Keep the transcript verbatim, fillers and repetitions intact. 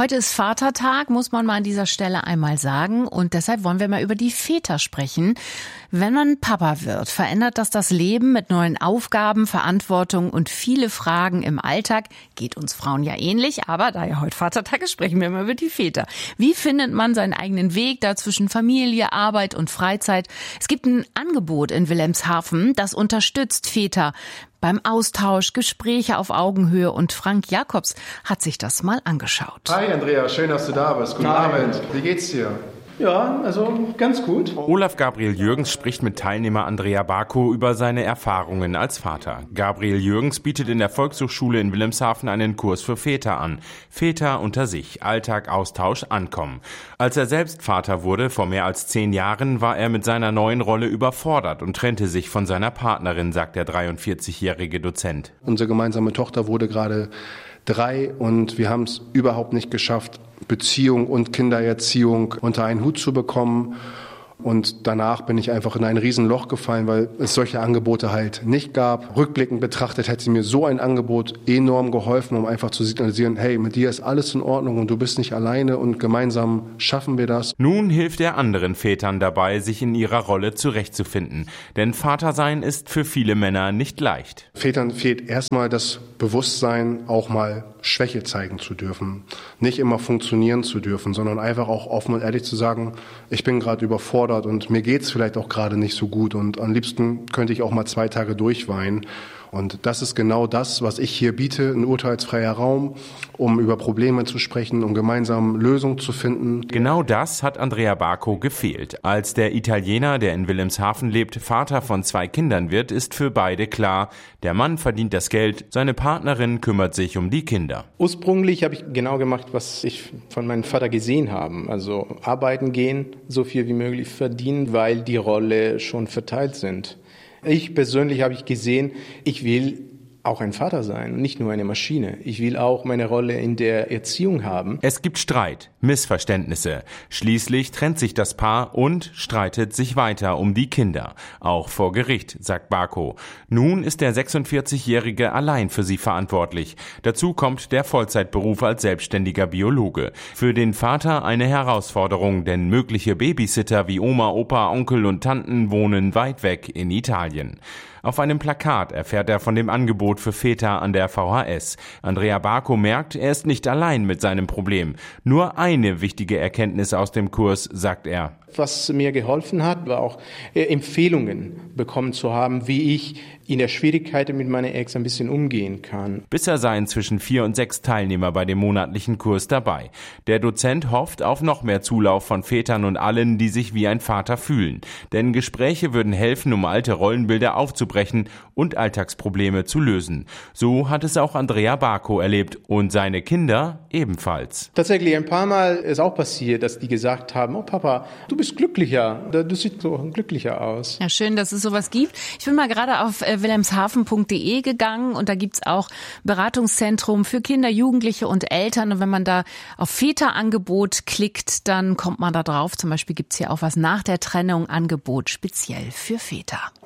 Heute ist Vatertag, muss man mal an dieser Stelle einmal sagen. Und deshalb wollen wir mal über die Väter sprechen. Wenn man Papa wird, verändert das das Leben mit neuen Aufgaben, Verantwortung und viele Fragen im Alltag. Geht uns Frauen ja ähnlich, aber da ja heute Vatertag ist, sprechen wir mal über die Väter. Wie findet man seinen eigenen Weg da zwischen Familie, Arbeit und Freizeit? Es gibt ein Angebot in Wilhelmshaven, das unterstützt Väter beim Austausch, Gespräche auf Augenhöhe, und Frank Jakobs hat sich das mal angeschaut. Hi Andrea, schön, dass du da bist. Guten Hi. Abend. Wie geht's dir? Ja, also ganz gut. Olaf Gabriel Jürgens spricht mit Teilnehmer Andrea Barkow über seine Erfahrungen als Vater. Gabriel Jürgens bietet in der Volkshochschule in Wilhelmshaven einen Kurs für Väter an. Väter unter sich, Alltag, Austausch, Ankommen. Als er selbst Vater wurde, vor mehr als zehn Jahren, war er mit seiner neuen Rolle überfordert und trennte sich von seiner Partnerin, sagt der dreiundvierzigjährige Dozent. Unsere gemeinsame Tochter wurde gerade drei und wir haben es überhaupt nicht geschafft, Beziehung und Kindererziehung unter einen Hut zu bekommen. Und danach bin ich einfach in ein Riesenloch gefallen, weil es solche Angebote halt nicht gab. Rückblickend betrachtet hätte mir so ein Angebot enorm geholfen, um einfach zu signalisieren, hey, mit dir ist alles in Ordnung und du bist nicht alleine und gemeinsam schaffen wir das. Nun hilft er anderen Vätern dabei, sich in ihrer Rolle zurechtzufinden. Denn Vatersein ist für viele Männer nicht leicht. Vätern fehlt erstmal das Bewusstsein, auch mal Schwäche zeigen zu dürfen. Nicht immer funktionieren zu dürfen, sondern einfach auch offen und ehrlich zu sagen, ich bin gerade überfordert und mir geht's vielleicht auch gerade nicht so gut und am liebsten könnte ich auch mal zwei Tage durchweinen. Und das ist genau das, was ich hier biete, ein urteilsfreier Raum, um über Probleme zu sprechen, um gemeinsam Lösungen zu finden. Genau das hat Andrea Barkow gefehlt. Als der Italiener, der in Wilhelmshaven lebt, Vater von zwei Kindern wird, ist für beide klar, der Mann verdient das Geld, seine Partnerin kümmert sich um die Kinder. Ursprünglich habe ich genau gemacht, was ich von meinem Vater gesehen habe. Also arbeiten gehen, so viel wie möglich verdienen, weil die Rolle schon verteilt sind. Ich persönlich habe ich gesehen, ich will auch ein Vater sein, nicht nur eine Maschine. Ich will auch meine Rolle in der Erziehung haben. Es gibt Streit, Missverständnisse. Schließlich trennt sich das Paar und streitet sich weiter um die Kinder. Auch vor Gericht, sagt Barkow. Nun ist der sechsundvierzigjährige allein für sie verantwortlich. Dazu kommt der Vollzeitberuf als selbstständiger Biologe. Für den Vater eine Herausforderung, denn mögliche Babysitter wie Oma, Opa, Onkel und Tanten wohnen weit weg in Italien. Auf einem Plakat erfährt er von dem Angebot für Väter an der V H S. Andrea Barkow merkt, er ist nicht allein mit seinem Problem. Nur eine wichtige Erkenntnis aus dem Kurs, sagt er. Was mir geholfen hat, war auch äh, Empfehlungen bekommen zu haben, wie ich in der Schwierigkeit mit meiner Ex ein bisschen umgehen kann. Bisher seien zwischen vier und sechs Teilnehmer bei dem monatlichen Kurs dabei. Der Dozent hofft auf noch mehr Zulauf von Vätern und allen, die sich wie ein Vater fühlen. Denn Gespräche würden helfen, um alte Rollenbilder aufzubrechen und Alltagsprobleme zu lösen. So hat es auch Andrea Barkow erlebt und seine Kinder ebenfalls. Tatsächlich ein paar Mal ist auch passiert, dass die gesagt haben, oh Papa, du bist glücklicher, du siehst so glücklicher aus. Ja, schön, dass es sowas gibt. Ich bin mal gerade auf äh, wilhelmshaven punkt de gegangen und da gibt's auch Beratungszentrum für Kinder, Jugendliche und Eltern. Und wenn man da auf Väterangebot klickt, dann kommt man da drauf. Zum Beispiel gibt's hier auch was nach der Trennung, Angebot speziell für Väter.